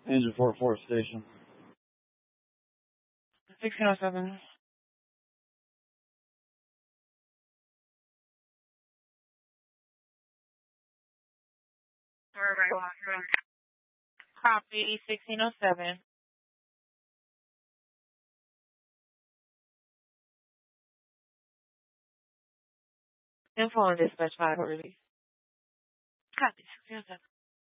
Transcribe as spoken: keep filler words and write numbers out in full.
Engine four four station. sixteen oh seven. Copy, sixteen oh seven. Info on dispatch five already. Copy, sixteen oh seven.